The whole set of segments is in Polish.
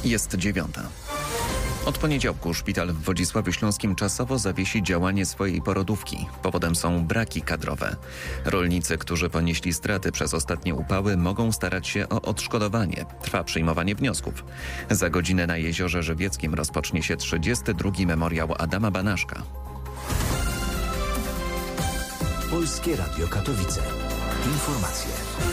Jest 9. Od poniedziałku szpital w Wodzisławiu Śląskim czasowo zawiesi działanie swojej porodówki. Powodem są braki kadrowe. Rolnicy, którzy ponieśli straty przez ostatnie upały, mogą starać się o odszkodowanie. Trwa przyjmowanie wniosków. Za godzinę na Jeziorze Żywieckim rozpocznie się 32. memoriał Adama Banaszka. Polskie Radio Katowice. Informacje.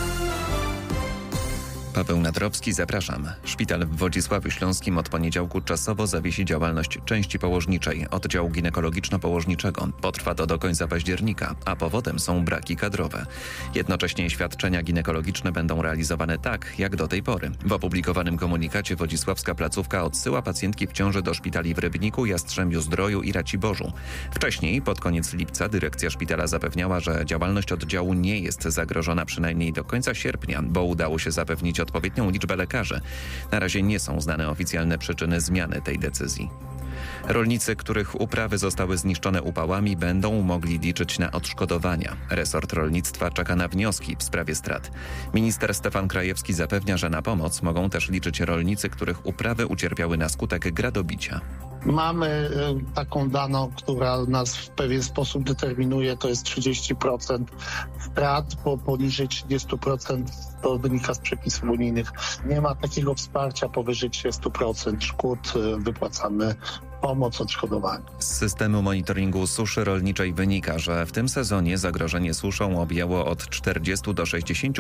Paweł Nadrowski, zapraszam. Szpital w Wodzisławiu Śląskim od poniedziałku czasowo zawiesi działalność części położniczej oddziału ginekologiczno-położniczego. Potrwa to do końca października, a powodem są braki kadrowe. Jednocześnie świadczenia ginekologiczne będą realizowane tak, jak do tej pory. W opublikowanym komunikacie wodzisławska placówka odsyła pacjentki w ciąży do szpitali w Rybniku, Jastrzębiu-Zdroju i Raciborzu. Wcześniej, pod koniec lipca, dyrekcja szpitala zapewniała, że działalność oddziału nie jest zagrożona przynajmniej do końca sierpnia, bo udało się zapewnić odpowiednią liczbę lekarzy. Na razie nie są znane oficjalne przyczyny zmiany tej decyzji. Rolnicy, których uprawy zostały zniszczone upałami, będą mogli liczyć na odszkodowania. Resort rolnictwa czeka na wnioski w sprawie strat. Minister Stefan Krajewski zapewnia, że na pomoc mogą też liczyć rolnicy, których uprawy ucierpiały na skutek gradobicia. Mamy taką daną, która nas w pewien sposób determinuje, to jest 30% strat, bo poniżej 30% to wynika z przepisów unijnych. Nie ma takiego wsparcia powyżej 30% szkód, wypłacamy pomoc, odszkodowanie. Z systemu monitoringu suszy rolniczej wynika, że w tym sezonie zagrożenie suszą objęło od 40 do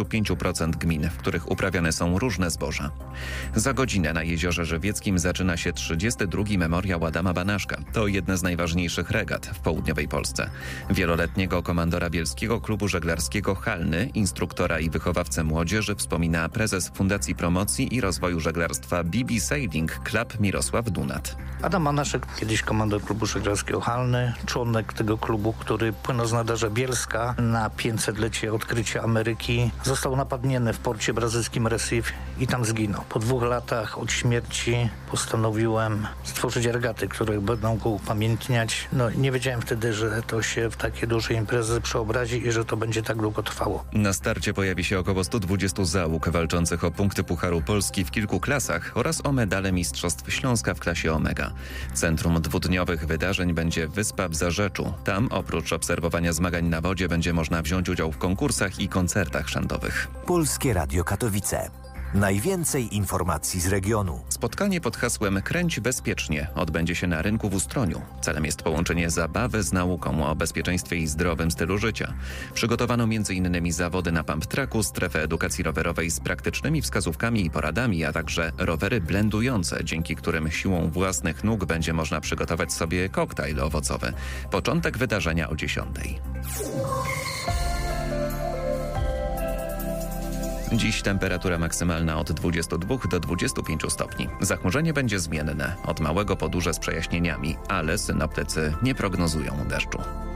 65% gmin, w których uprawiane są różne zboża. Za godzinę na Jeziorze Żywieckim zaczyna się 32. memoriał Adama Banaszka. To jedna z najważniejszych regat w południowej Polsce. Wieloletniego komandora Bielskiego Klubu Żeglarskiego Halny, instruktora i wychowawcę młodzieży wspomina prezes Fundacji Promocji i Rozwoju Żeglarstwa BB Sailing Club Mirosław Dunat. Adam Banaszek, kiedyś komandor Klubu Żeglarskiego Halny, członek tego klubu, który płynął z Nadarza Bielska na 500-lecie odkrycia Ameryki, został napadnięty w porcie brazylijskim Recife i tam zginął. Po 2 latach od śmierci postanowiłem stworzyć regaty, które będą go upamiętniać. Nie wiedziałem wtedy, że to się w takie duże imprezy przeobrazi i że to będzie tak długo trwało. Na starcie pojawi się około 120 załóg walczących o punkty Pucharu Polski w kilku klasach oraz o medale Mistrzostw Śląska w klasie Omega. Centrum 2-dniowych wydarzeń będzie wyspa w Zarzeczu. Tam oprócz obserwowania zmagań na wodzie będzie można wziąć udział w konkursach i koncertach szantowych. Polskie Radio Katowice. Najwięcej informacji z regionu. Spotkanie pod hasłem Kręć bezpiecznie odbędzie się na rynku w Ustroniu. Celem jest połączenie zabawy z nauką o bezpieczeństwie i zdrowym stylu życia. Przygotowano m.in. zawody na pump tracku, strefę edukacji rowerowej z praktycznymi wskazówkami i poradami, a także rowery blendujące, dzięki którym siłą własnych nóg będzie można przygotować sobie koktajl owocowy. Początek wydarzenia o 10:00. Dziś temperatura maksymalna od 22 do 25 stopni. Zachmurzenie będzie zmienne, od małego po duże z przejaśnieniami, ale synoptycy nie prognozują deszczu.